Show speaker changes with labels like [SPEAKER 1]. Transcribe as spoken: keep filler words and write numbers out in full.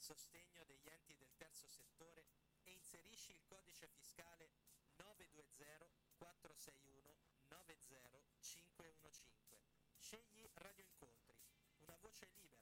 [SPEAKER 1] sostegno degli enti del terzo settore e inserisci il codice fiscale nove due zero quattro sei uno nove zero cinque uno cinque. Scegli Radio Incontri, una voce libera